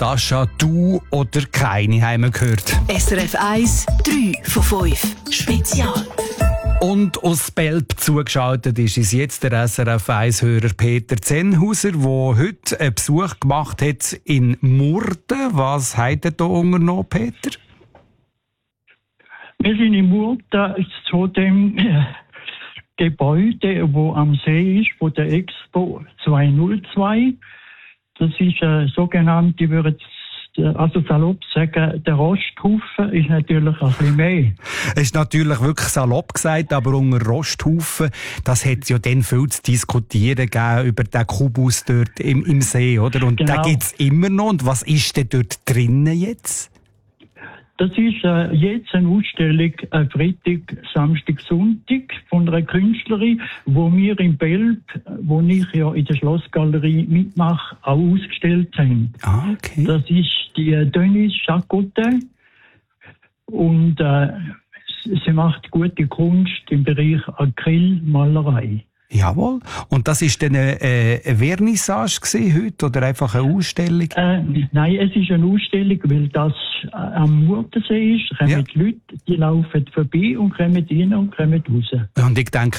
Natascha, du oder keine, haben wir gehört. SRF 1, 3 von 5. Spezial. Und aus Belp zugeschaltet ist uns jetzt der SRF 1-Hörer Peter Zenhauser, der heute einen Besuch gemacht hat in Murten. Was hat er da unternommen, Peter? Wir sind in Murten zu dem Gebäude, wo am See ist, von der Expo 202. Das ist sogenannte, ich würde also salopp sagen, der Rosthaufen ist natürlich ein bisschen mehr. Es ist natürlich wirklich salopp gesagt, aber unter Rosthaufen, das hat es ja dann viel zu diskutieren gegeben über den Kubus dort im See, oder? Und genau. Den gibt es immer noch. Und was ist denn dort drinnen jetzt? Das ist jetzt eine Ausstellung Freitag, Samstag, Sonntag von einer Künstlerin, wo wir in Belp, wo ich ja in der Schlossgalerie mitmache, auch ausgestellt haben. Ah, okay. Das ist die Denise Chacotin und sie macht gute Kunst im Bereich Acrylmalerei. Jawohl. Und das war dann eine Vernissage heute oder einfach eine Ausstellung? Nein, es ist eine Ausstellung, weil das am Murtensee ist. Kommen die Leute, die laufen vorbei und kommen rein und kommen raus. Und ich denke,